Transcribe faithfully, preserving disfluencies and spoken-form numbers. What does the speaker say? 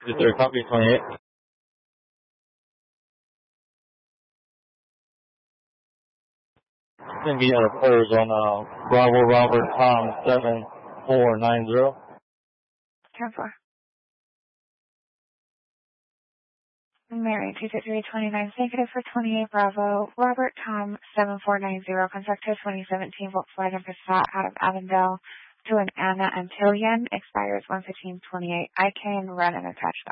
Is there a copy twenty-eight? It's going to be out of Arizona, Bravo Robert Tom seven four nine zero. ten four. Mary, two two three two nine, negative for twenty-eight Bravo, Robert Tom seven four nine zero, contact twenty seventeen Volkswagen Passat out of Avondale to an Anna Antillion, expires one fifteen twenty-eight. I can run an attached